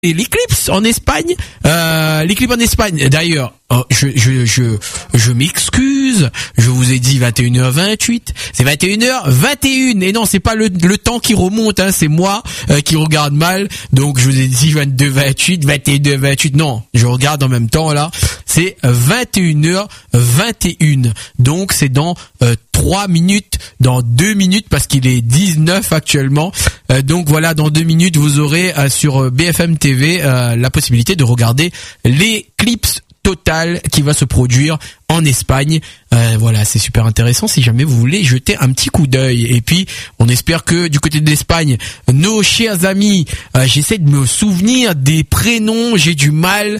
l'éclipse en Espagne. L'éclipse en Espagne. D'ailleurs, je m'excuse. Je vous ai dit 21h28. C'est 21h21. Et non, c'est pas le temps qui remonte, hein. C'est moi qui regarde mal. Donc, je vous ai dit 22h28, 21h28. Non, je regarde en même temps, là. C'est 21h21. Donc, c'est dans 3 minutes, dans 2 minutes, parce qu'il est 19 actuellement. Donc, voilà, dans 2 minutes, vous aurez sur BFM TV la possibilité de regarder l'éclipse totale qui va se produire en Espagne. Voilà, c'est super intéressant si jamais vous voulez jeter un petit coup d'œil. Et puis, on espère que du côté de l'Espagne, nos chers amis, j'essaie de me souvenir des prénoms, j'ai du mal.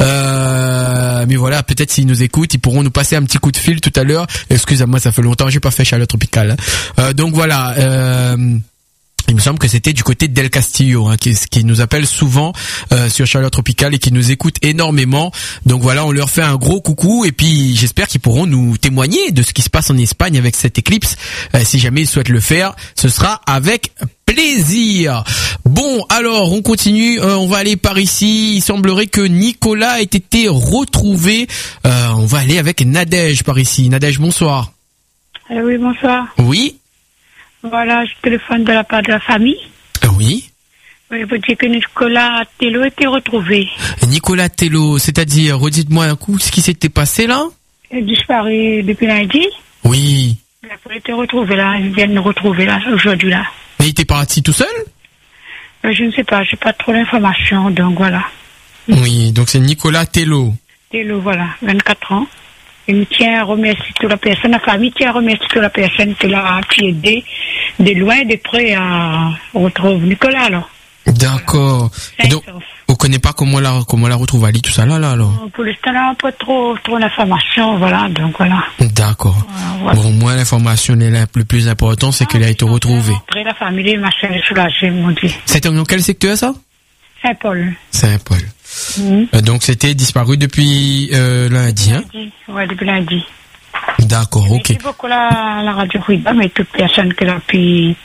Mais voilà, peut-être s'ils nous écoutent, ils pourront nous passer un petit coup de fil tout à l'heure. Excusez-moi, ça fait longtemps, j'ai pas fait Chaleur Tropicale. Donc voilà, il me semble que c'était du côté d'El Castillo, hein, qui nous appelle souvent sur Chaleur Tropicale et qui nous écoute énormément. Donc voilà, on leur fait un gros coucou et puis j'espère qu'ils pourront nous témoigner de ce qui se passe en Espagne avec cette éclipse. Si jamais ils souhaitent le faire, ce sera avec plaisir. Bon, alors on continue, on va aller par ici. Il semblerait que Nicolas ait été retrouvé. On va aller avec Nadège par ici. Nadège, bonsoir. Oui, bonsoir. Oui. Voilà, je téléphone de la part de la famille. Oui. Oui, vous dites que Nicolas Tello a été retrouvé. Nicolas Tello, c'est-à-dire, redites-moi un coup ce qui s'était passé là. Il a disparu depuis lundi. Oui. Il a été retrouvé là, ils viennent le retrouver là, aujourd'hui là. Mais il était parti tout seul? Je ne sais pas, j'ai pas trop d'informations, donc voilà. Oui, donc c'est Nicolas Tello. Tello, voilà, 24 ans. Il me tient à remercier toute la personne, la famille tient à remercier toute la personne qui l'a aidé de loin et de près à retrouver Nicolas alors. D'accord. Voilà. Donc, on connaît pas comment la retrouve Ali, tout ça là alors. Pour l'instant, là, pas trop d'informations, voilà, donc voilà. D'accord. Voilà. Bon, moi, l'information le plus important, c'est qu'elle a été retrouvée. Après, la famille, machin, est soulagée, mon Dieu. C'était dans quel secteur, ça? Saint-Paul. Saint-Paul. Donc, c'était disparu depuis lundi, hein? Ouais, depuis lundi. D'accord, ok. Merci beaucoup la Radio Freedom et toute personne qui a pu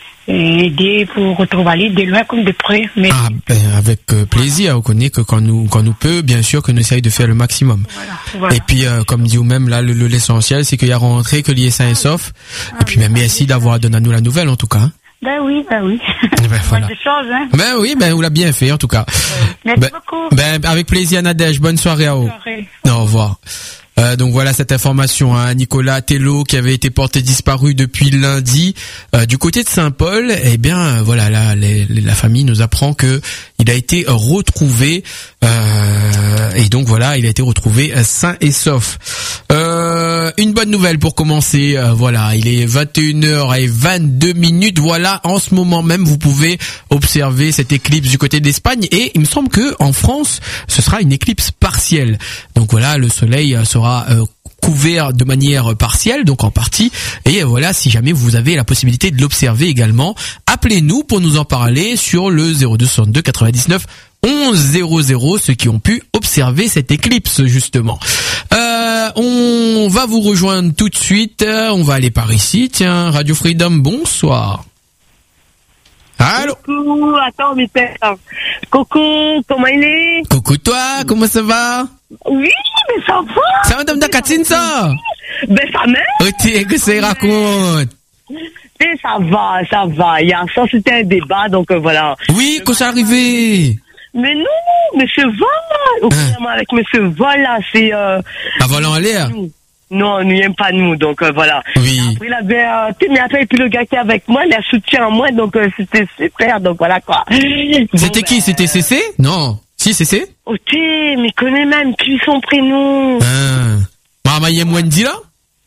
aider pour retrouver Ali, de loin comme de près. Merci. Ah, avec plaisir. On connaît que quand nous peut, bien sûr, qu'on essaye de faire le maximum. Voilà. Et puis, comme dit vous-même, là, l'essentiel, c'est qu'il y a rentré, que l'IE sain et sauf. Et puis, merci d'avoir donné à nous la nouvelle, en tout cas. Hein. Ben oui. Voilà. Des choses, hein. Ben oui, vous l'avez bien fait, en tout cas. Merci beaucoup. Avec plaisir, Nadège. Bonne soirée à vous. Au revoir. Donc voilà cette information, hein. Nicolas Tello qui avait été porté disparu depuis lundi du côté de Saint-Paul. Eh bien voilà, la famille nous apprend que il a été retrouvé et donc voilà, il a été retrouvé sain et sauf. Une bonne nouvelle pour commencer. Voilà, il est 21h22. Voilà, en ce moment même, vous pouvez observer cette éclipse du côté d'Espagne et il me semble que en France, ce sera une éclipse partielle. Donc voilà, le soleil sera couvert de manière partielle, donc en partie. Et voilà, si jamais vous avez la possibilité de l'observer également, appelez-nous pour nous en parler sur le 0262 99 11 00, ceux qui ont pu observer cette éclipse justement. On va vous rejoindre tout de suite. On va aller par ici. Tiens, Radio Freedom, bonsoir. Allô? Coucou, attends, mais Coco, comment il est? Coucou toi, comment ça va? Oui, mais ça va. Ça va, Madame Dakatine, ça? Ben, ça m'aide. Ok, que ça y raconte? Mais ça va. Hier soir, c'était un débat, donc voilà. Oui, que ça arrivé? Mais non, Monsieur Vol. Avec Monsieur Vol, là, c'est... Un volant en l'air? Non, nous n'aime pas nous, donc voilà. Oui. Après, il avait, mais après, et puis le gars qui est avec moi, il a soutien en moi, donc c'était super, donc voilà quoi. C'était qui? C'était CC? Non. Si, CC? Ok, mais connais même plus son prénom. Mamayem Wendy là?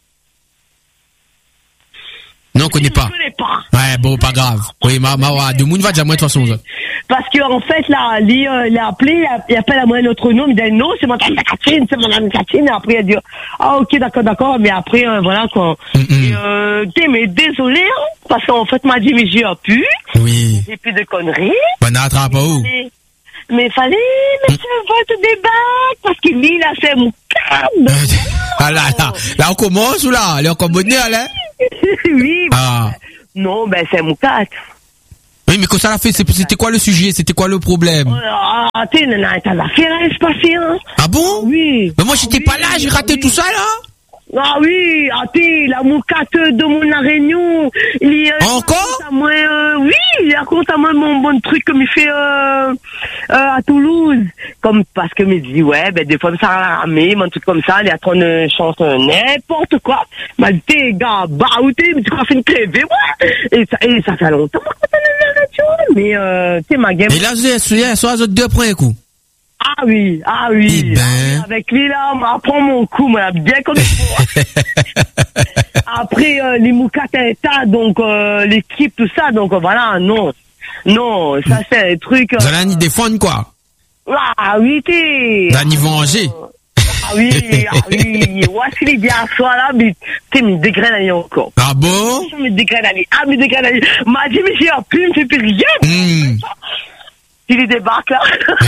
Non, on connaît pas. Je connais pas. Ouais, bon, pas grave. Oui, de Moun va dire moi de toute façon. Parce qu'en fait, là, il a appelé, il appelle à moi notre nom, il dit non, c'est mon ami Catherine, et après, il a dit, ah, ok, d'accord, mais après, voilà, quoi. Mais désolé, hein, parce qu'en fait, m'a dit, mais j'ai pu. Oui. J'ai plus de conneries. Ben, attrape où? Mais fallait, monsieur, va te débattre, parce que lui, là, c'est mon câble. Ah là, on commence ou là? Elle est encore bonne, là? Oui. Ah. Non, ben, c'est mon 4. Oui, mais quand ça l'a fait, c'était quoi le sujet? C'était quoi le problème? T'es affaire à espacer, hein. Ah bon? Oui. Mais moi, j'étais pas là, j'ai raté tout ça, là. Ah oui, la moucate de mon réunion. Encore? Oui, il raconte à moi mon bon truc comme il fait à Toulouse. Comme parce que me dit des fois ça a ramé, un truc comme ça, il y a trop de chansons n'importe quoi. M'a dit gars, ou t'es tu crois fait une crevée, et ça fait longtemps qu'on a la radio, mais c'est ma game. Et là, soit les autres 2 points, coup. Ah oui. Eh ben. Avec lui là, on m'apprend mon coup, moi, bien comme il faut. Après, les moukates état, donc l'équipe, tout ça, donc voilà, non, ça c'est un truc. Vous allez défendre quoi? Ah oui, t'es. D'un niveau Angers. Ah oui. Voici les biens soir là, mais t'es me dégrade encore. Ah bon? Je me dégrade. M'a dit, mais j'ai un plume, c'est plus rien. Il débarque là.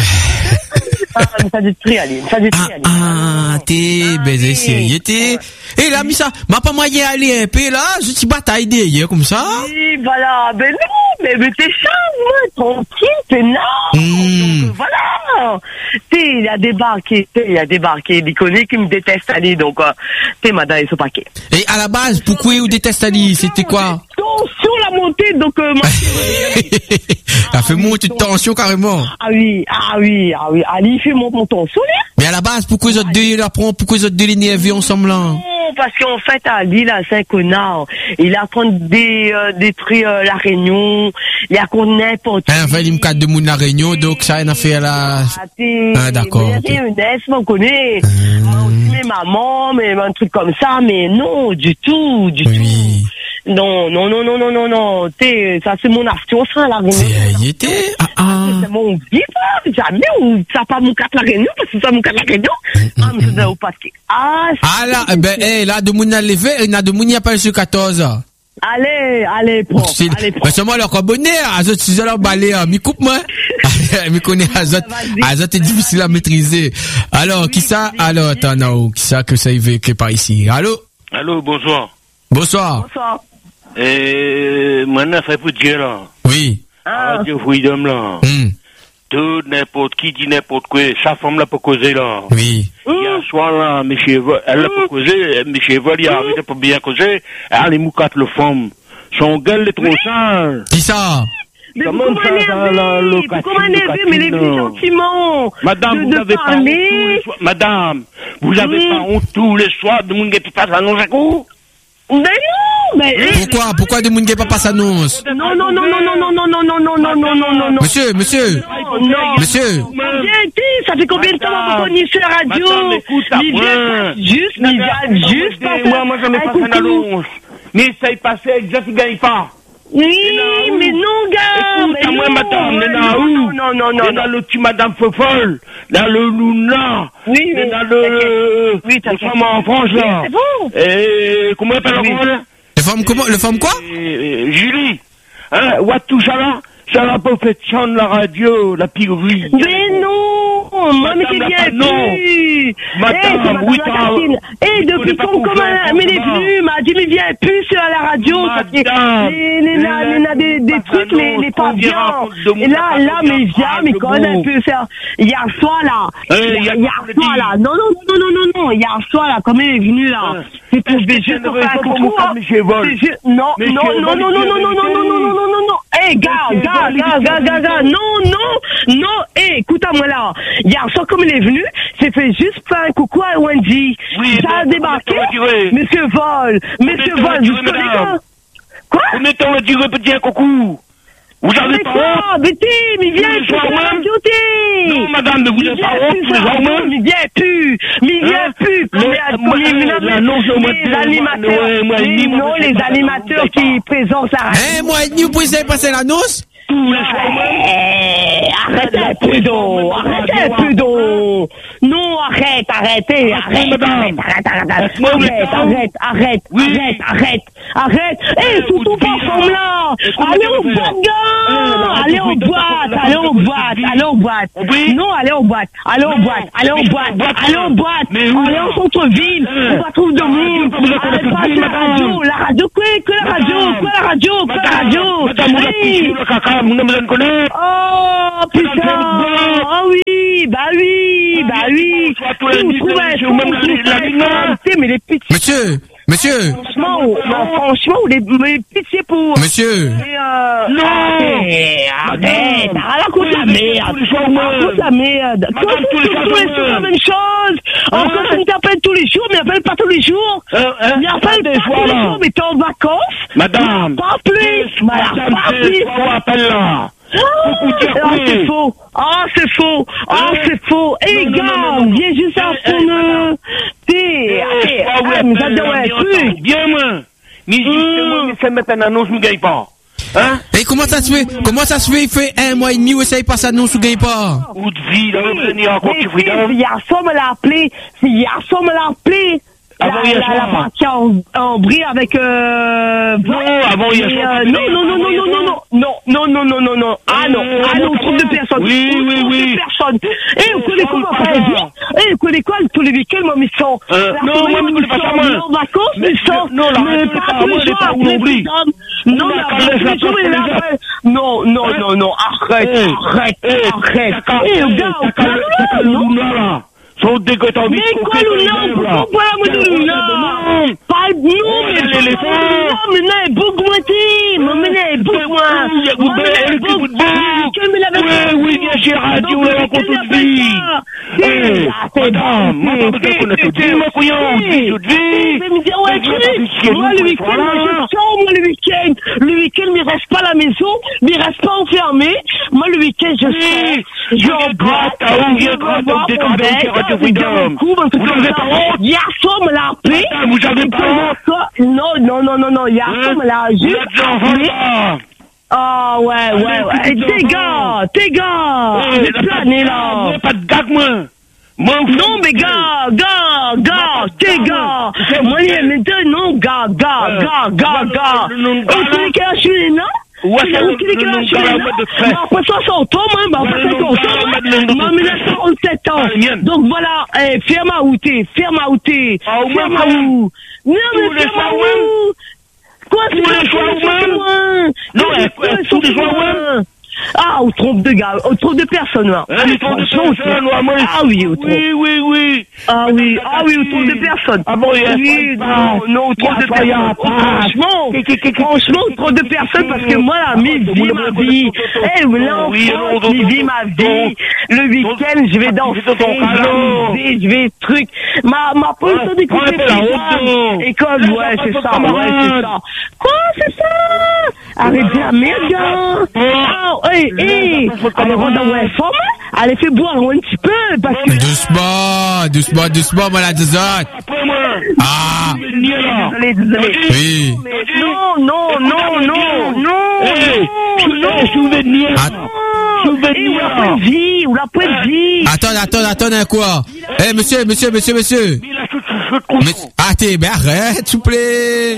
Ça détruit, allez. T'es baisé sérieux, t'es. Et là, mais ça, m'a pas moyen aller un peu là, je suis bataille hier comme ça. Oui, voilà, mais non, mais t'es charme, moi, tranquille, t'es non. Donc voilà. Il a débarqué, il connaît qu'il me déteste Ali, donc t'es madame et ce paquet. Et à la base, pourquoi vous détestez Ali? C'était quoi? Sur la montée, donc ça fait monter de tension carrément. Ah oui. Ali fait mon tension, là. Mais à la base, pourquoi les autres deux les nerveux ensemble là? Non, parce qu'en fait, Ali, là, c'est un connard. Il a qu'on détruire la Réunion, il a qu'on n'importe quoi. Enfin, il me cadre de moun la Réunion, donc ça n'a fait la... Ah, d'accord. Il y a une S, on connaît. Aussi mes mamans, mais un truc comme ça, mais non, du tout. Non. Ça, c'est mon action, ça, la Réunion. C'est mon vie, jamais, ou ça pas mon carte la Réunion, parce que ça mon carte la Réunion. Mais je vais au paquet. Là, là, de moun a levé, il y a de moun y a pas sur 14. Allez, prends. Mais c'est moi, leur abonné, Azot, si je leur balai, mi coupe, moi. Mi connaît Azot. Azot est difficile à maîtriser. Alors, qui ça? Alors, attends, qui ça que ça y va, qui est par ici? Allô, bonsoir. Bonsoir. Maintenant, ça peut dire, là. Oui. Radio Freedom, là. Tout, n'importe qui dit n'importe quoi. Sa femme l'a pas causé, là. Oui. Hier soir, là, elle l'a pas causé. M. Vol, il a arrêté pour bien causer. Elle, les moucates, le femme. Son gueule est trop sale. Qui ça? Comment énervé, mais les petits sentiments. Madame, vous n'avez pas honte tous les soirs. Madame, vous n'avez pas honte tous les soirs de mon gars qui passe à nos accouts? Mais non, mais... Pourquoi de moun pas passe annonce? Non. Monsieur. Non. Monsieur. Ça fait combien de temps qu'on connaît sur la radio? Il vient juste passer. Moi, j'en ai pas fait l'annonce. Mais ça y passait, exact, il gagne pas. Oui, mais non, gars. Écoute, moi, madame, Non. Dans le petit madame Fofolle, dans le Luna. Oui. Dans le... Oui, t'as femme en France, là. C'est bon. Et comment elle s'appelle? Le femme quoi? Julie. Hein, tout ça là? Ça va pas fait chanter la radio, la pirouille. Mais non, moi, mais c'est bien plus. Madame, oui, et depuis qu'on elle est venue, m'a dit, mais viens plus sur la radio, parce que il a des trucs, mais pas bien. Et là, mais viens, mais quand elle peut faire, hier soir, là. Non, hier soir, là, comme elle est venue, là. C'est que je vais juste faire un coucou, non. Hey, gars, non, écoute-moi là. Hier soir, comme il est venu, c'est fait juste faire un coucou à Wendy. Oui, ça a débarqué. Monsieur Vol, juste comme quoi? Combien de temps on a duré petit un coucou? Vous avez pas honte? Mais viens plus sur la radio, non, madame, mais vous n'avez pas honte, mais viens plus. Les animateurs qui présentent la radio. Moi, vous pouvez passer l'annonce? Arrête un peu d'eau. Non, arrête. Surtout pas comme là. Allez au boîte, gars. Allez au boîte. Non, allez au boîte. Allez en centre-ville. On va trouver de monde. Allez, passe la radio. La radio, quoi la radio. Oh, putain. Oh oui. Bah oui. Vous trouvez mais les pitiés. Monsieur. Franchement, les pitiés pour. Monsieur. Non. Arrête. Raconte la merde. Tous les jours, la même chose. Encore, tu m'appelles tous les jours, mais m'appelle pas tous les jours. M'appelle pas tous les jours, mais t'es en vacances. Madame. Pas plus. Appelle là. C'est faux. Eh, gars, viens juste à fond. Mais ça doit être plus. Bien, moi. Mais ça met une annonce, ne gagne pas. Hein? Et comment ça se fait, il fait 1 mois et demi où ça y passe annonce ou gagne pas? Ou de vie, là, vous venez encore, tu fais d'un. Hier soir, me l'a appelé. La partie en brie avec Non, avant il y a non. Ah non, trop de personnes. Oui. Personnes. Et vous connaissez comment ça se dit? Et vous connaissez quoi tous les week-ends, moi, ils sont. Non, moi, je ne connais pas ça, moi. En vacances, ils sont. Non, là, mais pas tous les jours, on oublie. Non, arrête. Gars, sont dégoûtants. Mais quoi, Luna? Pourquoi moi de Luna? Pas de nous, mais l'éléphant. Mais non, bougouinté. Oui, bien chez Radio, on raconte toute vie. Madame, moi, je connais toute vie, mon couillon, toute vie. Moi, le week-end, le week-end, il reste pas à la maison, il reste pas enfermé. Moi, le week-end, je sors. Je gratte, Hier soir, me l'a appelé. Vous avez pas? Non. Hier soir, me l'a juste appelé. Ah, ouais. Tes gars. J'ai plané, là. Pas de gag, moi. Non, mais gars. Tes gars. Moi, non, gars. Et tu je suis là? Ouais, c'est le après 60 ans, après 50 ans, mais 47 ans. Donc voilà, ferme à où t'es, ferme à où. Non, mais ferme à où. Quoi, tous les soirs, non, tous les soirs, ah, au trompe de gars, au trompe de personnes, là. Ah oui, au trompe. Oui. Ah oui, au trompe de personnes. Ah bon, oui, non, au trompe de personnes. Franchement, au trompe de personnes, parce que moi, là, ma vie. Ma vie. Le week-end, je vais danser, je vais truc. Ma position d'écouter école, ouais, c'est ça. Quoi, c'est ça? Arrête de la merde, gars. Allez, fais boire un petit peu, parce que... Doucement, malade, Zot. Ah. Désolé. Oui. Non. Ou la poésie. Attends, quoi? Monsieur. Attends, mais arrête, s'il vous plaît.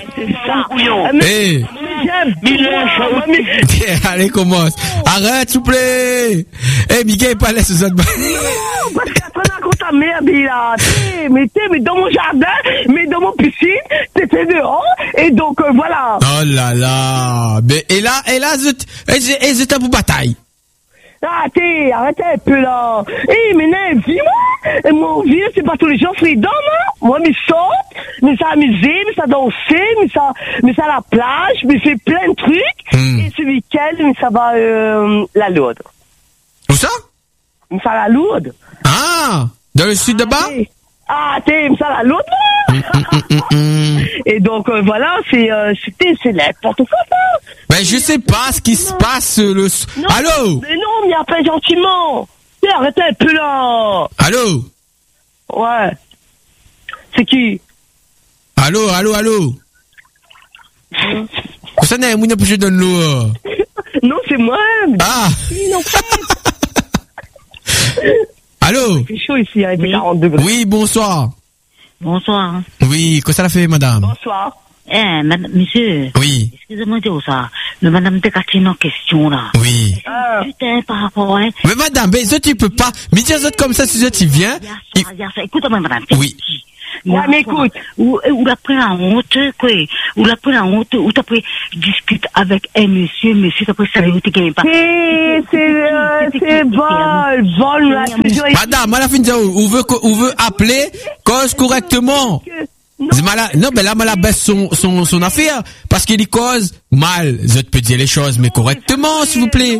Allez, commence. Arrête, s'il vous plaît. Miguel, pas laisse ça. Parce qu'après, quand ta mère, là, mais dans mon jardin, mais dans mon piscine, t'étais dehors, et donc, voilà. Oh là là. Mais, et là, c'est pour bataille. Arrêtez un peu là. Mais non, dis-moi. Mon vieux, c'est pas tous les jours freedom, hein. Moi, mais saute, mais ça amuser, mais ça danser, mais ça à la plage, mais fait plein de trucs. Et ce week-end, mais ça va, la Lourdes. Où ça? Mais ça la Lourdes. Ah! Dans le sud de bas? Mais ça la Lourdes. Et donc, voilà, c'est n'importe quoi, ça. Ben, je sais pas ce qui se passe, Allô? Mais non, mais appelle gentiment. Arrêtez un peu là. Allô? Ouais. C'est qui? Allô? Ça n'est pas obligé de l'eau. Non, c'est moi. Ah. Non, Allô? Il fait chaud ici, il fait 40 degrés. Oui, bonsoir. Bonsoir. Oui, qu'est-ce que ça a fait, madame? Bonsoir. Madame, monsieur. Oui. Excusez-moi de dire ça. Le madame de Catine en question, là. Oui. Putain, par rapport, hein. Mais madame, mais ça, tu peux pas. Mais tiens, ça, comme ça, si tu viens. Écoute-moi, madame. Oui. Ouais, mais écoute. Ou la pris la honte, quoi. Ou la pris la honte, ou t'as pris, discute avec un monsieur, t'as pris ça, ou t'es quand même pas. C'est vol, là. Madame, à la fin de ça, on veut appeler, cause correctement. Non, mais là, la baisse son affaire. Parce qu'il cause mal. Je peux dire les choses, mais correctement, s'il vous plaît.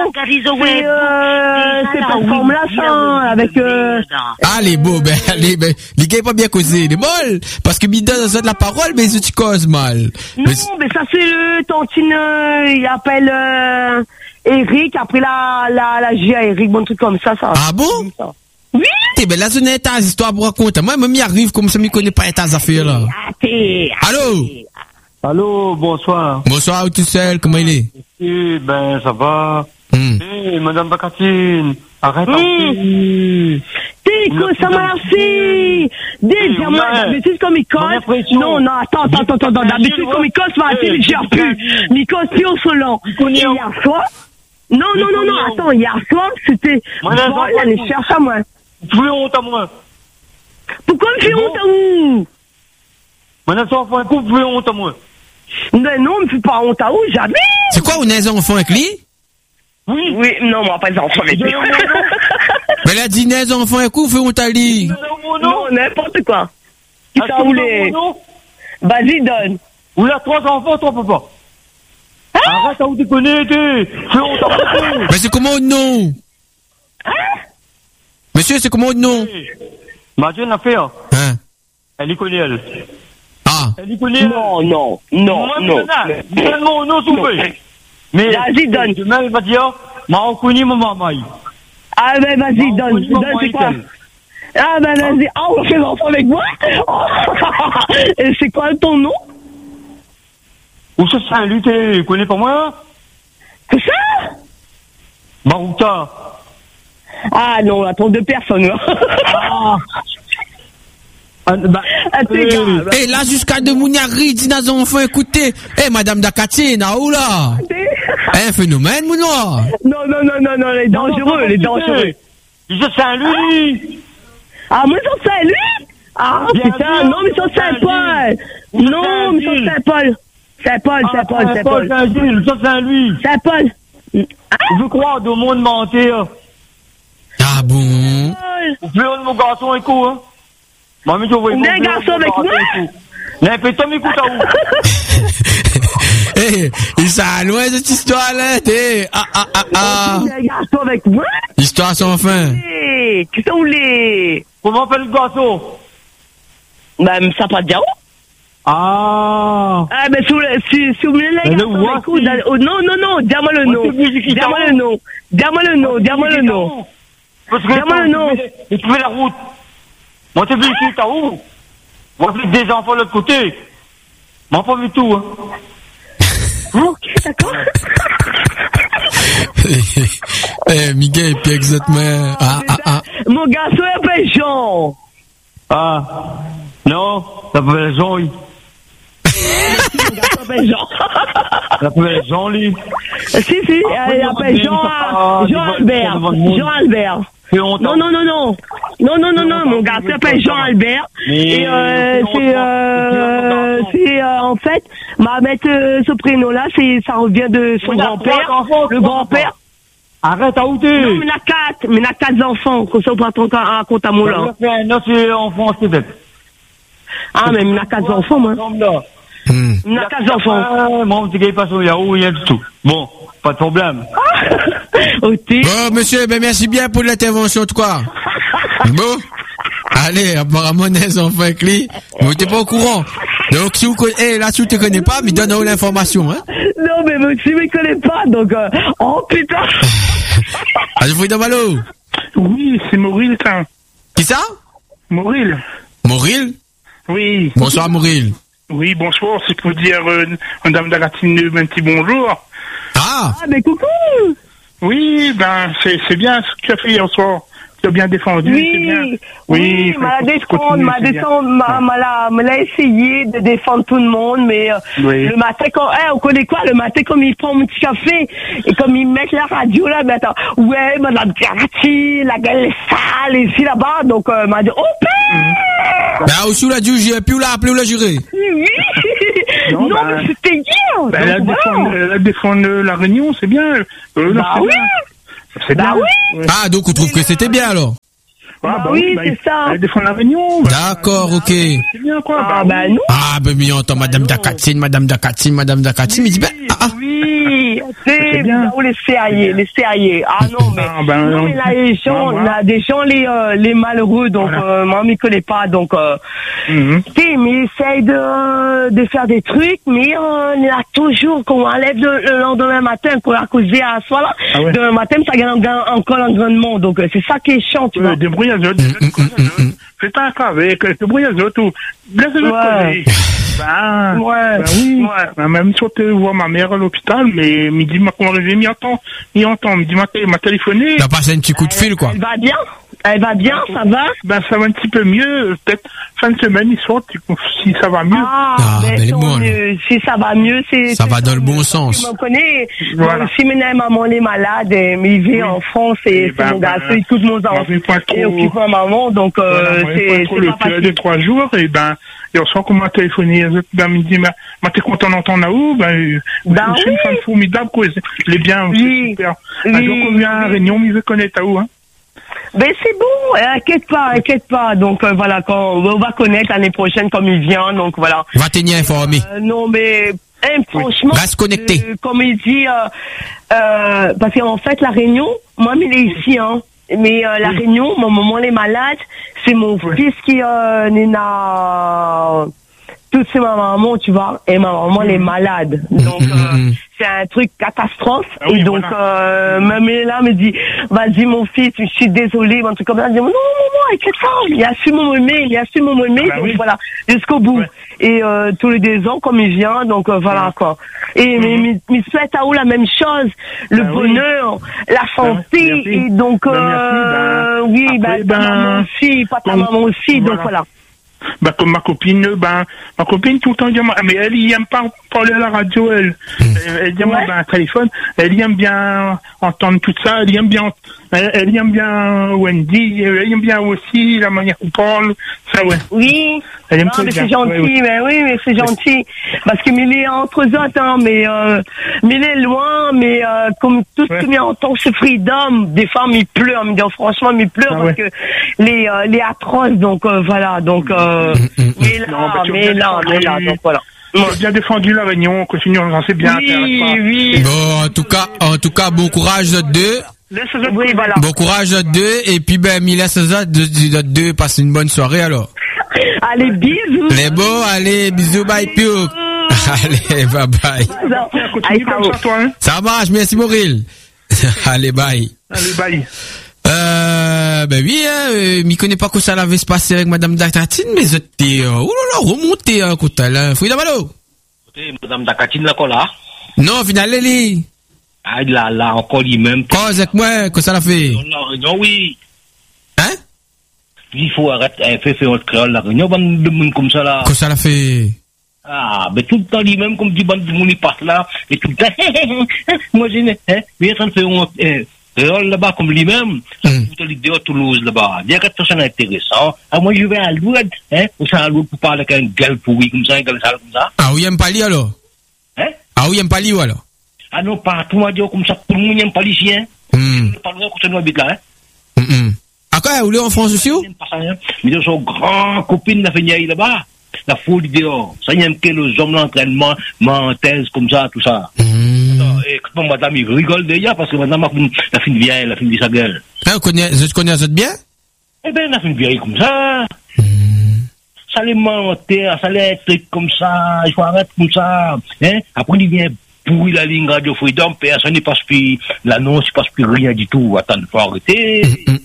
C'est pas comme là, ça, avec, Allez, bon, les gars, pas bien causé, les molles. Parce que Mida donne de la parole, mais tu causes mal. Non, mais ça, c'est le tontine, il appelle, Eric, après la G à Eric, bon truc comme ça. Ah bon? Oui. Ben là, ce n'est pas histoire pour raconter. Moi, m'y arrive comme ça, m'y connais pas ta affaire, là. Allô? Allô, bonsoir. Bonsoir, tout seul, comment il est? Eh ben, ça va. Madame Bacatine, arrête. T'es quoi, ça m'a lancé. Déjà, moi, d'habitude, comme il cause. Non, attends, d'habitude, comme il cause, il gère plus. Il cause plus au solon. Hier soir. Non, attends, hier soir, c'était, allez, cherche à moi. Tu fais honte à moi. Pourquoi me fais honte à vous? Madame, ça fait un coup, vous faites honte à moi. Non, me fais pas honte à vous, jamais. C'est quoi, on a des enfants avec lui? Oui, non, moi, pas des enfants avec lui. Mais elle a dit des enfants avec vous, fait honte à lui. Non, n'importe quoi. Qui ça voulait? Vas-y, donne. Vous avez 3 enfants, 3 papas. Arrête à vous déconner, fais honte à moi. Mais c'est comment le nom? Monsieur, c'est comment le nom? Ma Dieu l'a fait, hein. Elle y connaît, elle. Ah. Elle y connaît. Non. Donne-moi mon nom, s'il vous plaît. Mais, vas-y, donne. Demain, elle va dire, m'a reconnu mon maman. Ah, ben, vas-y, donne, c'est quoi? Ah, ben, vas-y. Ah, on fait l'enfant avec moi? Et c'est quoi ton nom? Où ça, c'est un lutte, tu connais pas moi? C'est ça? Marouta. Ah, non, attends, 2 personnes, là. Et là, jusqu'à de Mouniari, dit aux enfants, écoutez, madame Dakatine, où là? Un phénomène, mon noir. Non, les dangereux. Ça, c'est un lui. Ah, moi, ça, c'est lui? Ah, putain, non, mais ça, c'est Paul. Non, mais ça, c'est Paul. C'est Paul. Ça, c'est un lui. C'est Paul. Je veux croire de monde mentir. Ah bon? Vous faites mon garçon avec quoi, hein? Mamie, tu vois, un garçon avec moi? Mais putain, m'écoute à où? Il s'est loin cette histoire-là, Un garçon avec moi? Histoire sans fin. Qu'est-ce que vous voulez? Comment fait le garçon? Ben, ça pas de diao. Ah, ben, si vous voulez les garçons avec vous, non, dis-moi le nom. Dis-moi le nom. Parce que tu fais la route. Moi, t'es vu ici, t'as où? Moi, j'ai des enfants de l'autre côté. Moi, pas vu tout, hein. Ok, d'accord. Miguel, puis exactement. Mon garçon s'appelle Jean. Ah, non, ça s'appelle Jean, lui. Mon garçon s'appelle Jean. Ça s'appelle Jean, lui. Si, il s'appelle Jean-Albert. Jean-Albert. Non, mon gars s'appelle Jean-Albert. Et c'est en fait, ma mettre ce prénom-là, ça revient de son grand-père, le grand-père. Arrête à outer. Non, mais il y a 4 enfants, comme ça on prend un compte à moi là. Non, c'est enfant, c'est bête. Ah, mais il y a 4 enfants, moi. Il y a 4 enfants. Mon petit gars, il passe au Yahoo, il y a du tout. Bon, pas de problème. Bon, monsieur, merci bien pour l'intervention, de quoi. Bon. Allez, apparemment, les enfants avec lui. Vous n'êtes pas au courant. Donc, si vous connaissez, là, si vous ne te connais pas, mais donne-nous l'information, hein. Non, mais monsieur ne me connaît pas, donc, oh putain. Allez, vous dans Malo. Oui, c'est Mauril, ça. Qui ça? Mauril. Mauril? Oui. Bonsoir, Mauril. Oui, bonsoir, c'est pour dire, madame Dagatine, un petit bonjour. Ah, mais coucou. Oui, ben, c'est bien ce que tu as fait hier soir. t'as bien défendu, c'est bien. Oui, m'a essayé de défendre tout le monde, mais le matin, on connaît quoi, le matin, comme il prend mon petit café, et comme il met la radio là, ben attends, ouais, madame Garati, la gueule est sale, ici, là-bas, donc, m'a dit, oh, père! Ben, aussi, la dit, j'ai pu l'appeler ou la jurer. Oui! Non, mais c'était hier! Elle défend la Réunion, c'est bien. C'est bien. Ah, donc, on trouve que c'était bien, alors? Oui, c'est ça. Elle défend la Réunion. D'accord, ok. C'est bien, quoi. Non. Ah, ben, mais entend Madame Dakatine, il dit, oui, c'est bien. Vous laissez aller. Ah non, mais là, les gens, là, des gens, les malheureux, donc, moi, je m'y connais pas, donc, mais essaye de faire des trucs, mais, on est là toujours, quand on enlève le lendemain matin, qu'on a causé à soi, là, demain matin, ça gagne encore un grand monde, donc, c'est ça qui est chiant, tu vois. Fais pas avec, débrouille à tout. Laisse-le coller. Oui. Même si tu vois ma mère à l'hôpital, mais il dit, quand je m'y entend, il dit, m'a téléphoné. T'as passé un petit coup de fil, quoi. Elle va bien, ça va? Ben, ça va un petit peu mieux. Peut-être fin de semaine, il sort, si ça va mieux. Si ça va mieux, ça va dans le bon sens. Tu me connais. Voilà. Si maman est malade, mais il vit en France et c'est mon gars, tout le monde et occupe ma maman, donc, c'est pas facile. 2-3 jours, et ben, et on sent qu'on m'a téléphoné, il me dit, t'es content d'entendre Naou, c'est une femme formidable, quoi. Il est bien, c'est super. Un jour qu'on vient à Réunion, il veut connaître Naou, hein. Ben c'est bon, inquiète pas. Donc voilà, quand on va connaître l'année prochaine comme il vient, donc voilà. Va tenir informé. Non mais franchement, reste connecté. Comme il dit, parce qu'en fait la Réunion, moi il est ici, hein. Mais la Réunion, mon maman est malade, c'est mon fils qui est là. Toutes c'est ma maman, tu vois, et ma maman elle est malade, donc c'est un truc catastrophe. Et donc même là me dit, vas-y mon fils, je suis désolée, un truc comme ça. Je dis non, inquiète pas, il a su m'aimer, donc voilà, jusqu'au bout. Et tous les 2 ans comme il vient, donc voilà quoi. Et mais souhaite à vous la même chose, le bonheur, la santé, et donc ta maman aussi, donc voilà. Comme ma copine tout le temps dit, mais elle il aime pas parler à la radio, elle dit moi téléphone, elle aime bien entendre tout ça, elle aime bien Wendy, elle aime bien aussi la manière qu'on parle, ça oui, elle aime mais c'est gentil, mais c'est gentil, parce que il est entre autres, hein, mais il est loin, mais comme tout ce qui entend ce freedom, des fois il pleure, me dit franchement il pleure parce que les atroces, donc voilà, donc mais là, donc voilà. Tu as bien défendu la Réunion, on continue, on sait bien. Oui. Bon, en tout cas, bon courage de deux. Oui, voilà. Bon courage de deux, et puis il laisse ça de deux, passe une bonne soirée alors. Allez, bisous. Les beaux, allez, bisous, bye, Pio. Allez, bye bye. Continue comme ça, toi, hein. Ça marche, merci Mauril. Allez, bye. Ben oui, m'y connais pas que ça l'avait se passer avec Madame Dakatine, mais c'était, remonté, côté là. Fouille d'abord. Madame Dakatine, là, quoi, là? Non, finalement, Lili. Ah, là, encore lui-même. Cause avec moi, que ça l'a fait? Non, oui. Hein? Il faut arrêter, faire autre créole, la réunion, bande de monde comme ça, là. Que ça l'a fait? Ah, mais tout le temps, lui-même, comme dit, bande de monde, il passe là, et tout le temps, moi, j'ai, mais ça fait créole là-bas comme lui-même, ça coûte l'idée à Toulouse là-bas. Bien que ça c'est intéressant. Ah, moi, je vais à l'ouest, ou ça à l'ouest pour parler avec un gueule pourri comme ça, un gueule sale comme ça. Ah, oui, il aime pas lui alors? Ah, oui, il aime pas lui alors? Ah non, pas tout le monde comme ça, tout le monde n'aime pas les chiens. Pas le côté de l'habit là, Ah, quoi, vous l'avez en France aussi? Mais ils sont grands copines de la famille là-bas. La folie dehors. Ça n'aime que les hommes l'entraînement, menteuse comme ça, tout ça. Et quand madame, il rigole déjà parce que madame, la fille vieille, la fille de sa gueule. Vous connaissez ça bien? Eh ben, la fille vieille comme ça. Ça les mentait, ça les trucs comme ça, il faut arrêter comme ça. Après, il vient pourrir la ligne Radio Freedom, personne ne passe plus l'annonce, il passe plus rien du tout. Attends, il faut arrêter.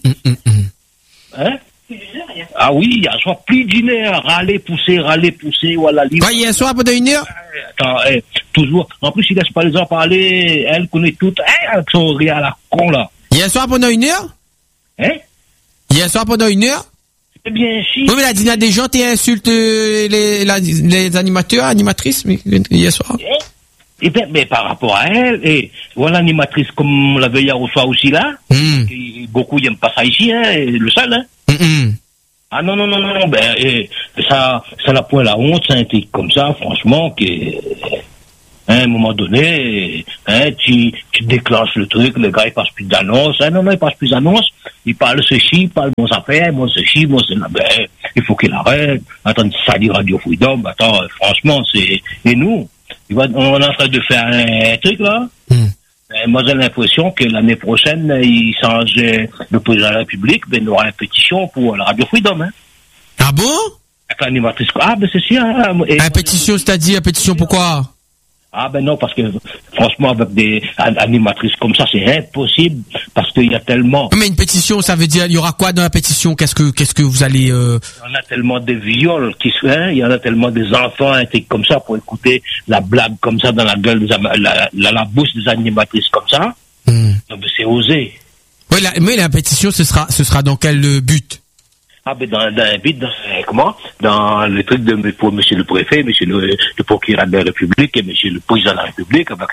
Ah oui, il y a soit plus d'une heure, râler, pousser, voilà. Quoi, hier soir, pendant 1 heure? Attends, toujours. En plus, il laisse pas les gens parler, elle connaît tout, avec son rire à la con, là. Hier soir, pendant 1 heure? Hier soir pendant 1 heure? Eh bien, si. Oui, mais la dîner des gens, t'es insulte les animateurs, animatrices, mais hier soir. Eh bien, mais par rapport à elle, et voilà l'animatrice comme on l'avait hier au soir aussi là. Beaucoup n'aiment pas ça ici, hein, le seul, hein. Ah non, ben, ça n'a point la honte, c'est un truc comme ça, franchement, que, à un moment donné, hein, tu déclenches le truc, le gars il passe plus d'annonces, hein, non, il passe plus d'annonces, il parle ceci, il parle bon affaires, bon ceci, bon cela, ben, il faut qu'il arrête, attends, ça dit Radio Freedom, attends, franchement, et nous, on est en train de faire un truc là. Moi, j'ai l'impression que l'année prochaine, il change le président de la République, ben, il aura une pétition pour la Radio Freedom, hein. Ah bon? Avec l'animatrice. Ah, ben, c'est sûr, hein. La pétition, c'est-à-dire, pétition pourquoi? Ah, ben non, parce que, franchement, avec des animatrices comme ça, c'est impossible, parce qu'il y a tellement. Mais une pétition, ça veut dire, il y aura quoi dans la pétition? Qu'est-ce que vous allez, Il y en a tellement de viols qui se font, il y en a tellement des enfants, un truc comme ça, pour écouter la blague comme ça dans la gueule, la bouche des animatrices comme ça. Donc, c'est osé. Oui, mais la pétition, ce sera dans quel but? Ah, ben, dans un but, dans le truc pour monsieur le préfet, monsieur le procureur de la République et monsieur le président de la République avec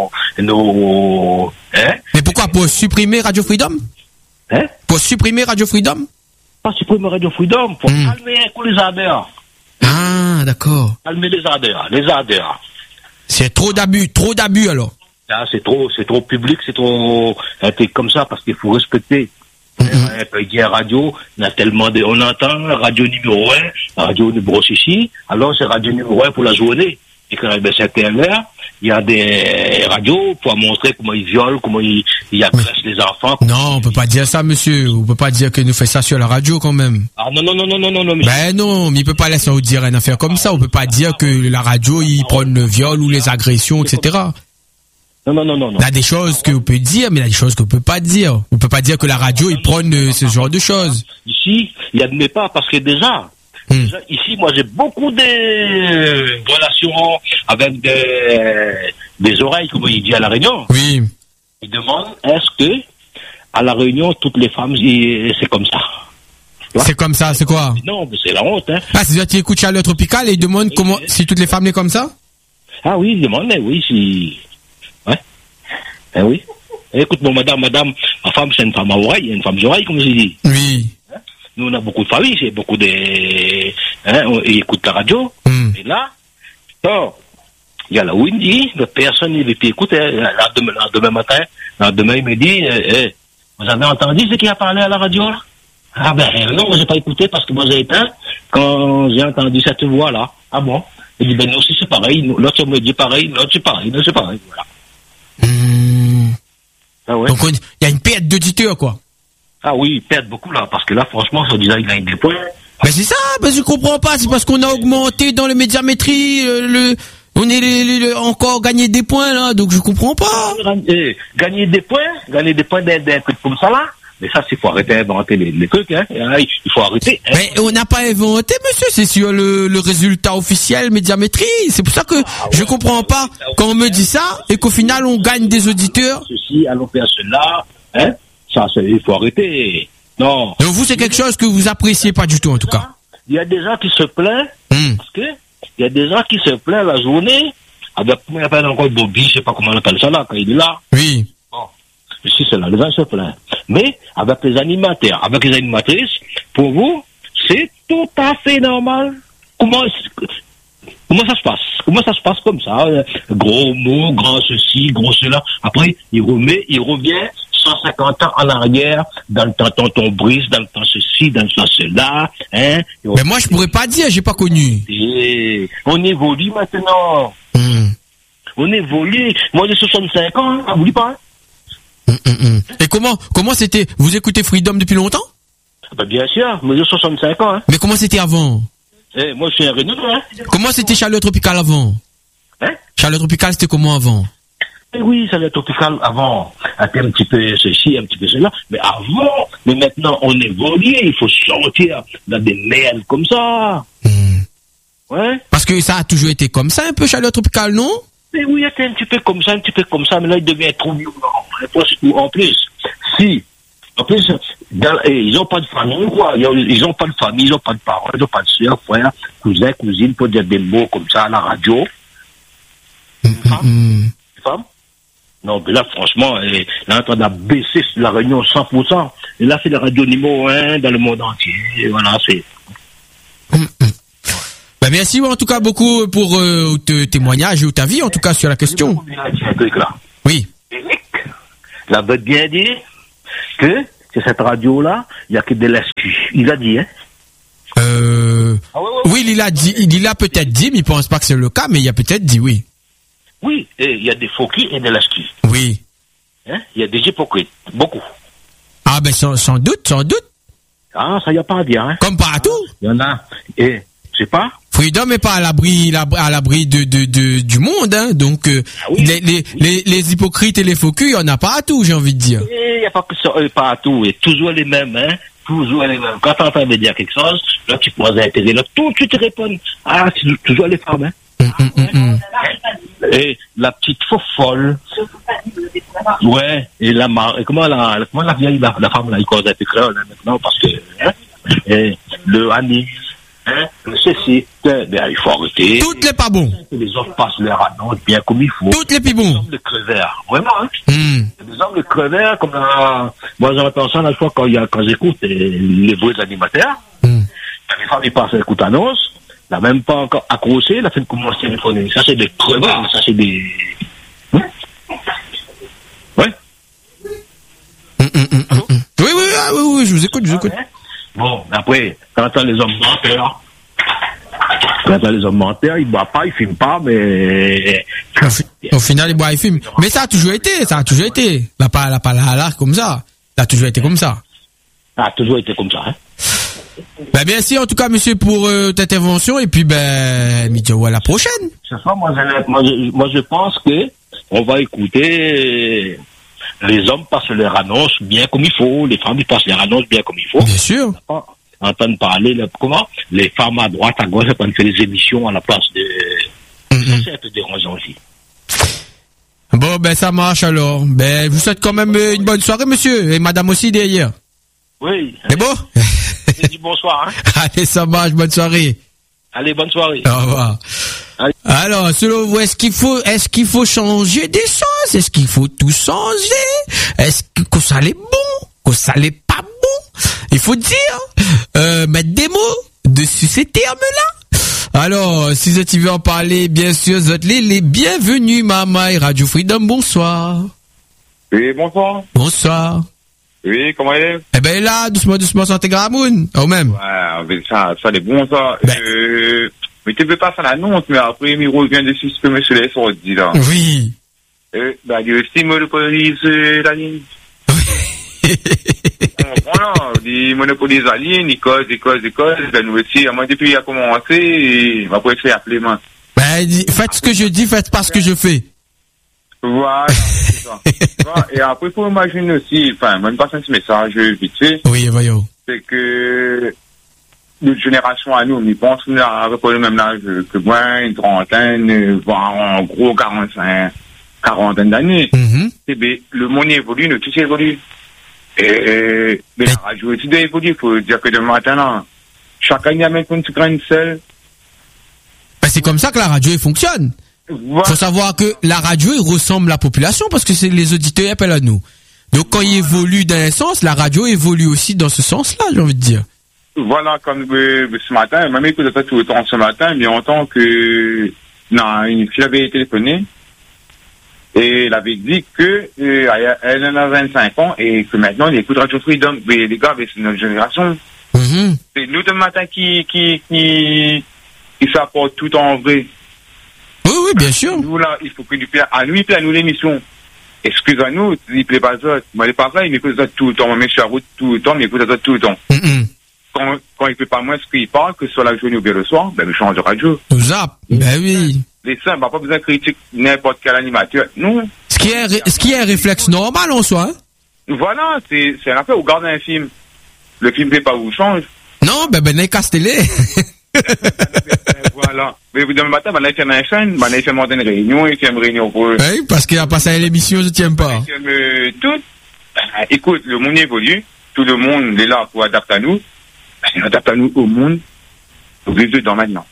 nos, hein? Mais pourquoi? Pour supprimer Radio Freedom? Hein? Pour supprimer Radio Freedom? Pas supprimer Radio Freedom, pour calmer un coup les ardeurs. Ah, d'accord. Calmer les ardeurs. C'est trop d'abus alors. Ah, c'est trop public, c'est trop, un truc comme ça, parce qu'il faut respecter. Un peu de radio, on a tellement on entend radio numéro 1, radio numéro 6, alors c'est radio numéro 1 pour la journée. Et quand il y a certaines heures, il y a des radios pour montrer comment ils violent, comment ils agressent les enfants. Non, on peut pas dire ça, monsieur. On peut pas dire que nous fait ça sur la radio quand même. Ah non. Ben non, mais il peut pas laisser nous dire une affaire comme ça. On peut pas dire que la radio, ils prennent le viol ou les agressions, etc. Non. Il y a des choses que vous pouvez dire, mais il y a des choses qu'on peut pas dire. On peut pas dire que la radio, ils prennent ce genre de choses. Ici, il n'y admet pas, parce que déjà, ici, moi, j'ai beaucoup de relations avec des oreilles, comme il dit à La Réunion. Oui. Il demande, est-ce que, à La Réunion, toutes les femmes, c'est comme ça? C'est comme ça, c'est quoi? Non, mais c'est la honte, hein. Ah, c'est-à-dire qu'il écoute Chaleur Tropicale et il demande si toutes les femmes sont comme ça? Ah oui, il demande, oui, si... Ouais. Eh oui. Écoute, bon, madame, ma femme, c'est une femme à oreille, une femme d'oreille, comme je dis. Oui. Nous, on a beaucoup de familles, c'est beaucoup de... Hein, ils écoutent la radio. Et là, il y a la Windy, personne ne veut plus écouter. Demain matin, demain, il me dit, vous avez entendu ce qui a parlé à la radio, là? Ah ben, non, moi, j'ai pas écouté parce que moi, j'ai éteint quand j'ai entendu cette voix-là. Ah bon? Il dit, ben, nous aussi, c'est pareil. L'autre me dit pareil, l'autre, c'est pareil, voilà. Ah ouais. Donc, il y a une perte d'auditeurs, quoi. Ah oui, ils perdent beaucoup, là, parce que là, franchement, ça disait, il gagne des points. Ben, c'est ça, ben, je comprends pas, c'est parce qu'on a augmenté dans le médiamétrie, on est encore gagné des points, là, donc je comprends pas. Gagner des points d'un truc comme ça, là. Mais ça, il faut arrêter d'inventer les trucs, hein. Il faut arrêter. Hein. Mais on n'a pas inventé, monsieur, c'est sur le résultat officiel médiamétrie. C'est pour ça que je comprends pas quand on me dit ça et qu'au final on gagne des auditeurs. Ceci, allons faire cela, hein. Ça, il faut arrêter. Non. Donc vous, c'est quelque chose que vous appréciez pas du tout, en tout cas. Il y a des gens qui se plaignent, parce que il y a des gens qui se plaignent la journée avec, comment on appelle encore Bobby, je sais pas comment on appelle ça là, quand il est là. Oui. Bon. Ici, c'est là, les gens se plaignent. Mais, avec les animateurs, avec les animatrices, pour vous, c'est tout à fait normal. Comment ça se passe? Comment ça se passe comme ça? Gros mots, grand ceci, gros cela. Après, il revient 150 ans en arrière, dans le temps tonton Brice, dans le temps ceci, dans le temps cela, hein. Mais moi, je pourrais pas dire, j'ai pas connu. Et on évolue maintenant. On évolue. Moi, j'ai 65 ans, hein, n'oublie pas, hein. Et comment c'était? Vous écoutez Freedom depuis longtemps? Ben, bien sûr, moi j'ai 65 ans, hein. Mais comment c'était avant? Moi, je suis un Renaud, hein. Comment c'était Chaleur Tropicale avant? Hein? Chaleur Tropicale, c'était comment avant? Oui, Chaleur Tropicale avant. Un petit peu ceci, un petit peu cela. Mais avant, mais maintenant, on évolue. Il faut sortir dans des merdes comme ça. Ouais. Parce que ça a toujours été comme ça, un peu Chaleur Tropicale, non? Mais oui, c'est un petit peu comme ça, mais là, il devient trop violent. En plus, Ils ont pas de famille, quoi. Ils ont pas de famille, ils ont pas de parents, ils ont pas de soeurs, frères, cousins, cousines, pour dire des mots comme ça à la radio. Femme? Non, mais là, franchement, là, on est en train de baisser la Réunion 100%. Et là, c'est la radio numéro 1 dans le monde entier. Et voilà, c'est... Ben merci en tout cas beaucoup pour tes témoignages ou ta vie en tout cas sur la question. Oui. La veut bien dire que c'est cette radio-là, il n'y a que de l'excuse. Il a dit, hein? Oui, il a peut-être dit, mais il pense pas que c'est le cas, mais il a peut-être dit oui. Oui, et il y a des faux qui et de l'excuse. Oui. Hein? Il y a des hypocrites, beaucoup. Ah ben sans doute. Ah, ça y a pas à dire, hein? Comme partout. Il y en a, et je sais pas. Freedom n'est pas à l'abri du monde, hein. Donc les hypocrites et les faux culs, il y en a pas à tout, j'ai envie de dire. Il n'y a pas que ça, pas à tout, et toujours les mêmes, hein. Toujours les mêmes. Quand tu entends me dire quelque chose, là tu poses l'intérêt, là tout de suite tu réponds. Ah, c'est toujours les femmes, hein. Et la petite faux folle. Ouais, et comment la vieille, la femme là, il cause un peu créole, hein, maintenant, parce que, hein, et le Annie, hein, le ceci, ben, il faut arrêter. Toutes les pas bons. Les autres passent leur annonce bien comme il faut. Toutes les plus bons. Des hommes de crevers, vraiment, hein. Des hommes de crevers, comme moi j'entends ça la fois quand j'écoute les bruits de l'animateur. Les femmes, ils passent à écouter annonce. N'a même pas encore accroché, il a fait commencer à téléphoner. Ça, c'est des crevards, ça, c'est des... Ouais. Oui, je vous écoute. Bon, après, quand les hommes menteurs, ils boivent pas, ils filment pas, mais... Au final, ils boivent, ils filment. Mais ça a toujours été. La pas comme ça. Ça a toujours été comme ça. Ça a toujours été comme ça, hein. Ben merci en tout cas monsieur pour ta intervention et puis ben à la prochaine. C'est ça, moi je pense que on va écouter les hommes passent leur annonce bien comme il faut, les femmes ils passent leur annonce bien comme il faut. Bien sûr. Entendre parler les femmes à droite à gauche quand on fait des émissions à la place de ça c'est un peu dérangeant aussi. Bon ben ça marche alors. Ben je vous souhaite quand même une bonne soirée monsieur et madame aussi derrière. Oui. C'est beau? J'ai dit bonsoir, hein. Allez, ça marche, bonne soirée. Allez, bonne soirée. Au revoir. Allez. Alors, selon vous, est-ce qu'il faut changer des choses? Est-ce qu'il faut tout changer? Est-ce que ça l'est bon? Que ça l'est pas bon? Il faut dire, mettre des mots dessus ces termes-là. Alors, si vous veux en parler, bien sûr, vous êtes les bienvenus, Mama et Radio Freedom, bonsoir. Oui, bonsoir. Bonsoir. Oui, comment il est? Eh ben là, doucement, santé Gramoun, au même. Ouais, ça c'est bon, ça. Mais tu peux pas faire l'annonce, mais après, il revient dessus ce que monsieur les sorti dit, là. Oui. Il estime le police, la ligne. Voilà, il monopolise la ligne, il cause, ben nous aussi, à moi, depuis il a commencé, et après, c'est appelé, moi. Ben, faites ce que je dis, faites pas ce que je fais. Voilà, c'est ça. Et après, il faut imaginer aussi, enfin, moi, je passe un petit message vite fait. Oui, voyons. C'est que notre génération à nous, on pense qu'on a à peu près le même âge que moi, une trentaine, voire en gros 40 d'années. Et bien, le monde évolue, nous tous évoluent. Mais la radio aussi doit évoluer, il faut dire que de maintenant, chacun y a même une graine de sel. Ben, c'est comme ça que la radio fonctionne. Voilà. Faut savoir que la radio, il ressemble à la population parce que c'est les auditeurs qui appellent à nous. Donc quand il évolue dans un sens, la radio évolue aussi dans ce sens-là, j'ai envie de dire. Voilà, comme ce matin, même écoute pas tout le temps ce matin, mais on entend que non, une fille avait téléphoné et elle avait dit que elle en a 25 ans et que maintenant elle écoute Radio Freedom. Mais les gars, c'est notre génération. C'est nous de matin qui s'apporte tout en vrai. Oui, bien sûr. Nous, là, il faut que du plaît à nous, il plaît à nous l'émission. Excusez-nous, il plaît pas ça. Moi, il est pas vrai, il m'écoute ça tout le temps. Moi, je suis à route tout le temps, mais il écoute ça tout le temps. Quand il fait pas moins ce qu'il parle, que ce soit la journée ou bien le soir, ben, je change de radio. Zap. Ben oui. Les saints, pas besoin de critiquer n'importe quel animateur. Non. Ce qui est un réflexe normal en soi, hein? Voilà, c'est un affaire, vous regardez un film. Le film plaît pas, vous change. Non, ben, casse-télé. Voilà. Mais demain matin, il fait une chaîne, il fait monter une réunion, il fait une réunion pour eux. Oui, parce qu'il a passé à l'émission, je tiens pas. Tout. Écoute, le monde évolue. tout le monde est là pour adapter à nous, ben, adapte à nous au monde, au lieu dans maintenant.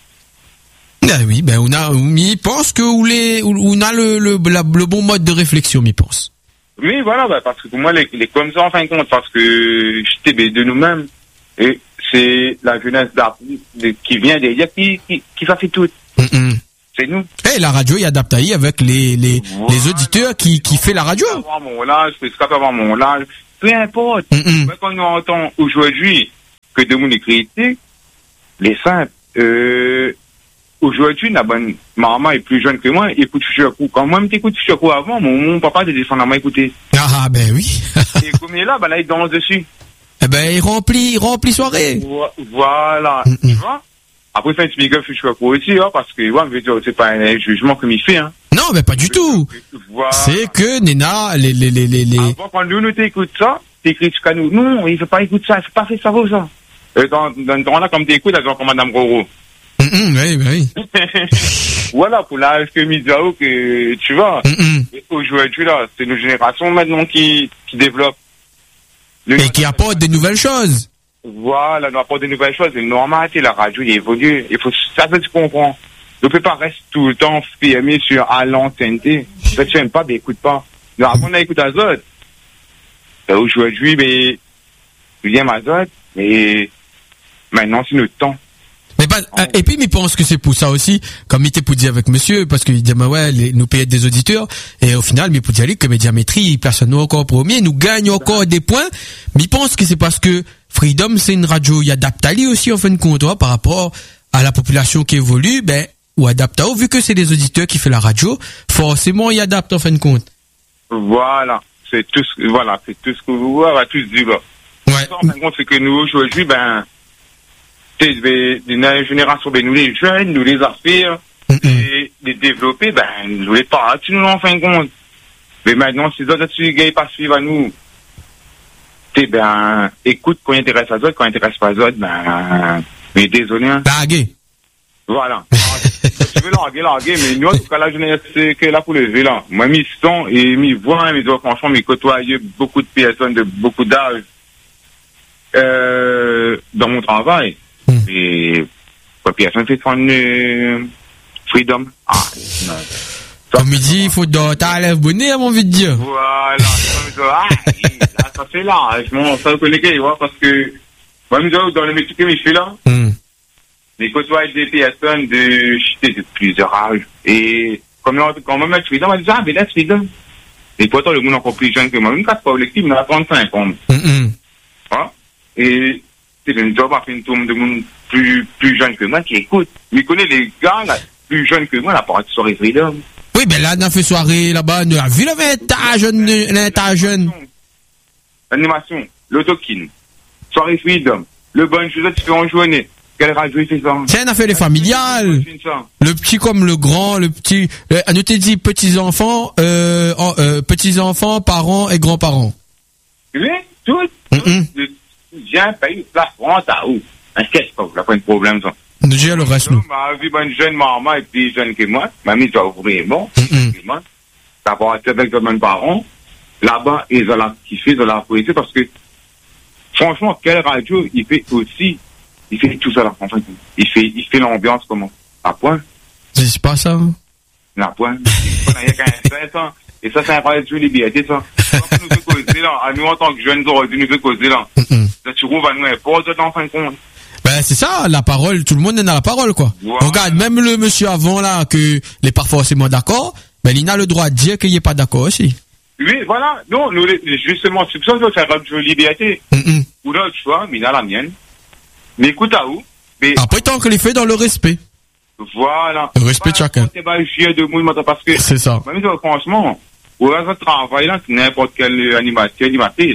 Ah oui, ben on pense que on a le bon mode de réflexion, m'y pense. Oui, voilà, bah, parce que pour moi, les comme ça, en fin de compte, parce que j'étais de nous-mêmes, et c'est la jeunesse qui vient derrière qui va faire tout. C'est nous. Et la radio, il adapte avec les auditeurs qui fait la radio. Avoir mon âge, je peux avoir mon âge, peu importe. Quand nous entendons aujourd'hui que de mon critique, les simples, aujourd'hui, maman est plus jeune que moi, écoute Chouchoukou. Quand moi, t'écoutes Chouchoukou avant, mon papa te descend à moi écouter. Ah, ben oui. Et comme il est là, ben là, il danse dessus. Eh ben, il remplit soirée. Voilà. Tu vois? Après, fait un petit big-up Chouchoukou aussi, hein, parce que, ouais, je veux dire, c'est pas un jugement comme il fait, hein. Non, mais pas du tout. Voilà. C'est que, Nena, Avant, quand nous t'écoutes ça, t'écris jusqu'à nous. Non, il faut pas écouter ça, il faut pas faire ça, ça. Dans le temps là, comme t'écoutes, là, genre, comme Madame Roro. Oui. Voilà, pour l'âge que Mizao, que tu vois. Aujourd'hui, là, c'est nos générations maintenant qui développent. Et qui apportent des nouvelles choses. Voilà, nous apportent des nouvelles choses. C'est normal, la radio, il évolue. Il faut, ça, tu comprends. On ne peut pas rester tout le temps fermé sur à l'ancienneté. Ça, tu n'aimes pas, ben, écoute pas. Nous, avant, on a écouté Azot. Aujourd'hui, ben, je viens Azot, mais maintenant, c'est notre temps. Mais pas, et puis, il pense que c'est pour ça aussi, comme il était pour dire avec monsieur, parce qu'il dit, ouais, nous payons des auditeurs, et au final, mais pour dire que Médiamétrie, personne nous encore premier, nous gagne encore des points, mais il pense que c'est parce que Freedom, c'est une radio, il y a Adaptali aussi, en fin de compte, par rapport à la population qui évolue, ben, ou Adaptao, vu que c'est des auditeurs qui font la radio, forcément, il adapte, en fin de compte. Voilà. C'est tout ce que vous voyez, à tous du bas. Ouais. En fin de compte, c'est que nous, aujourd'hui, ben, une génération, ben, nous les jeunes, nous les affaires, les développer, ben, nous les pas, tu nous en fin de compte. Mais maintenant, si d'autres gars pas suivre à nous, ben, écoute, quand il intéresse à d'autres, quand il intéresse pas à d'autres, ben, mais désolé, hein. Larguer. Voilà. Tu veux larguer, mais nous, en tout cas, la jeunesse, c'est que là pour lever, là. Moi, mes sons et mes voix, mes doigts, franchement, mes côtoyer beaucoup de personnes de beaucoup d'âge, dans mon travail. Et, personne fait son, freedom. Ah, non. Comme il dit, il faut dans ta lèvre bonnet, mon envie de dire. Voilà. Ça fait là. Je m'en sors connecté, tu vois, parce que, moi, dans le métier que je fais là, mais côtoie des personnes de plusieurs âges. Et, quand même, je suis dans, je dis, mais là, je suis dans. Et pourtant, le monde encore plus jeune que moi, même quand c'est pas objectif, il a 35 ans. Hein? Et, c'est un job à faire une tourne de monde plus jeune que moi qui écoute. Mais connaît les gars, là, plus jeunes que moi, la partie soirée Freedom. Oui, ben là, on a fait soirée là-bas, on a vu l'état jeune. L'animation, l'autokine, soirée Freedom, le bon chose, tu fais en journée. Quelle radio il fait ça? C'est une affaire des familiales. Le petit comme le grand, le petit, nous t'ai dit petits-enfants, parents et grands-parents. Oui, tout. J'ai un pays, la France, à où? Qu'est-ce que là, pas de problème, ça. Nous j'ai le reste, nous. Ma vie, bonne jeune maman est plus jeune que moi. Mamie doit ouvrir, bon. D'abord, avec mes parents, là-bas, ils ont la kiffé, ils ont la apprécié parce que, franchement, quelle radio, il fait aussi, il fait tout ça, là, en fait. Il fait l'ambiance, comment? À point. C'est pas ça, hein? À point. Il y a qu'un stress, hein. Et ça, c'est un radio de liberté, ça. Nous fait causer, là. À nous, en tant que jeunes, aujourd'hui, nous fait causer, là. Ça, tu trouves à nous, pas de en fin de compte. Ben, c'est ça, la parole, tout le monde est dans la parole, quoi. Wow. Regarde, même le monsieur avant, là, que n'est pas forcément d'accord, ben, il a le droit de dire qu'il n'est pas d'accord aussi. Oui, voilà. Non, nous, justement, c'est pour ça que c'est un radio de liberté. Ou là, tu vois, mais il a la mienne. Mais écoute, à où? Après, tant que les fait dans le respect. Voilà. Le respect de chacun. Parce que, c'est ça. Même franchement, au reste de travail, là, n'importe quel animatrice,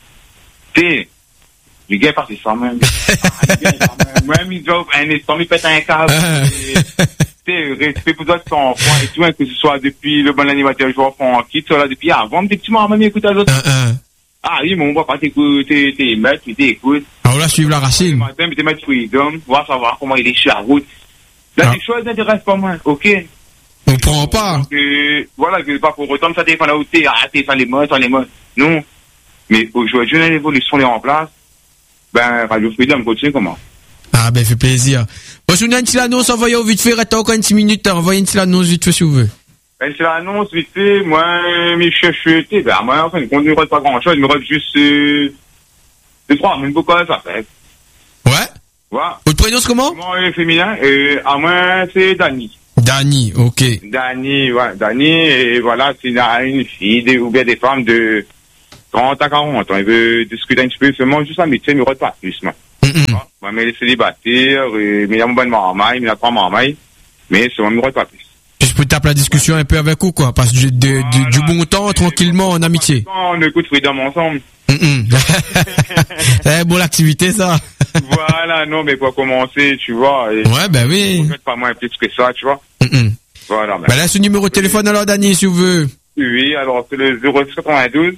les gars passent ça même. Même ils doivent un instant, ils pètent un câble. Respect pour d'autres enfants et tout, que ce soit depuis le bon animateur, je vois Francky, tout là, depuis avant, des petits mamans, écoute à l'autre. Ah oui, mais on va pas t'écouter, t'émettre, tu t'écoutes. Alors là, suivre la racine. Le matin, tu t'émettre Freedom, on va savoir comment il est sur la route. Là, les choses n'intéressent pas moins, ok? On prend pas. Voilà, que pas pour autant, ça téléphone à où t'es, sans les mots. Non. Mais aujourd'hui, l'évolution est en place. Ben, Radio Freedom continue comment? Ah, ben, fait plaisir. Bon, si vous avez une petite annonce, envoyez au vite fait, restez encore une 6 minutes, envoyez une petite annonce vite fait si vous voulez. Ben, c'est l'annonce, vite fait, moi, mes chuchotés, ben, moi, enfin, le contenu ne reste pas grand chose, il me reste juste, 2-3, même beaucoup, ça fait. Ouais? Voilà. Votre prénom, c'est comment? Moi, féminin, à moi, c'est Dani. Dani, ok. Dani, ouais, Dani, et voilà, c'est une fille, ou bien des femmes de 30 à 40 ans, il veut discuter un petit peu, seulement juste un métier, il me reste pas plus, moi. Moi, mais les célibataires, mais il y a mon bon marmaille, il y a 3 marmailles, mais c'est moi, il me reste pas plus. Je peux taper la discussion un peu avec vous, quoi. Parce que du bon temps, tranquillement, en amitié. On écoute Freedom ensemble. C'est bon l'activité, ça. Voilà, non, mais pour commencer, tu vois. Ouais, ben oui. Peut-être pas moins plus que ça, tu vois. Voilà. Ben là, ce numéro de téléphone, alors, Dani, si vous voulez. Oui, alors, c'est le 0692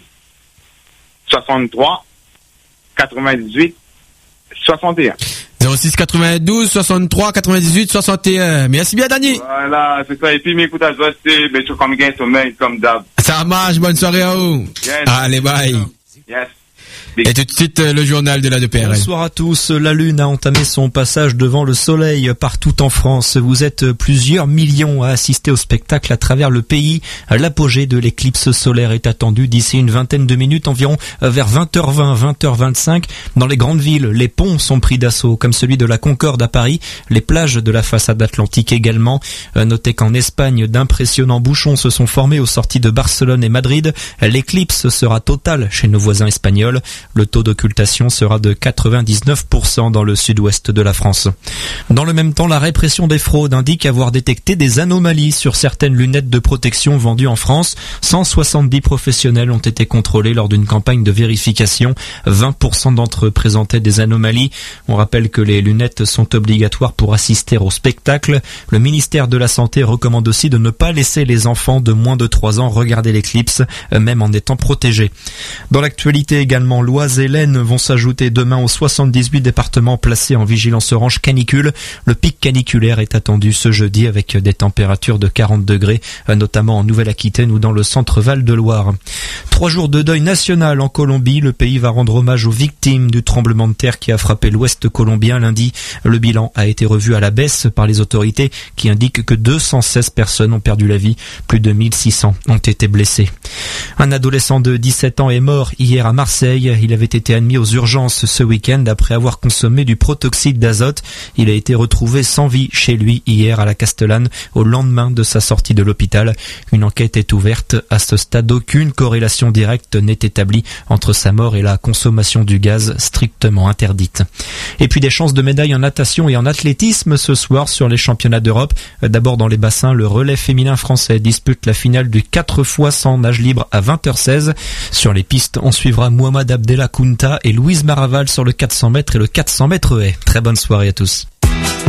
63 98 61. 06 92 63 98 61. Merci bien, Dani. Voilà, c'est ça. Et puis, m'écoute à toi, c'est, ben, tu comme gain sommeil, comme d'hab. Ça marche, bonne soirée à vous. Yes. Allez, bye. Yes. Et tout de suite, le journal de la 2PRL. Bonsoir à tous. La Lune a entamé son passage devant le Soleil partout en France. Vous êtes plusieurs millions à assister au spectacle à travers le pays. L'apogée de l'éclipse solaire est attendue d'ici une vingtaine de minutes, environ vers 20h20, 20h25. Dans les grandes villes, les ponts sont pris d'assaut, comme celui de la Concorde à Paris, les plages de la façade atlantique également. Notez qu'en Espagne, d'impressionnants bouchons se sont formés aux sorties de Barcelone et Madrid. L'éclipse sera totale chez nos voisins espagnols. Le taux d'occultation sera de 99% dans le sud-ouest de la France. Dans le même temps, la répression des fraudes indique avoir détecté des anomalies sur certaines lunettes de protection vendues en France. 170 professionnels ont été contrôlés lors d'une campagne de vérification. 20% d'entre eux présentaient des anomalies. On rappelle que les lunettes sont obligatoires pour assister au spectacle. Le ministère de la Santé recommande aussi de ne pas laisser les enfants de moins de 3 ans regarder l'éclipse, même en étant protégés. Dans l'actualité également, l'Oise et l'Aisne vont s'ajouter demain aux 78 départements placés en vigilance orange canicule. Le pic caniculaire est attendu ce jeudi avec des températures de 40 degrés, notamment en Nouvelle-Aquitaine ou dans le centre Val-de-Loire. 3 jours de deuil national en Colombie. Le pays va rendre hommage aux victimes du tremblement de terre qui a frappé l'ouest colombien lundi. Le bilan a été revu à la baisse par les autorités qui indiquent que 216 personnes ont perdu la vie. Plus de 1600 ont été blessés. Un adolescent de 17 ans est mort hier à Marseille. Il avait été admis aux urgences ce week-end après avoir consommé du protoxyde d'azote. Il a été retrouvé sans vie chez lui hier à la Castellane au lendemain de sa sortie de l'hôpital. Une enquête est ouverte. À ce stade, aucune corrélation directe n'est établie entre sa mort et la consommation du gaz strictement interdite. Et puis des chances de médailles en natation et en athlétisme ce soir sur les championnats d'Europe. D'abord dans les bassins, le relais féminin français dispute la finale du 4x100 nage libre à 20h16. Sur les pistes, on suivra Mohamed Abdella Kunta et Louise Maraval sur le 400 mètres et le 400 mètres haies. Très bonne soirée à tous.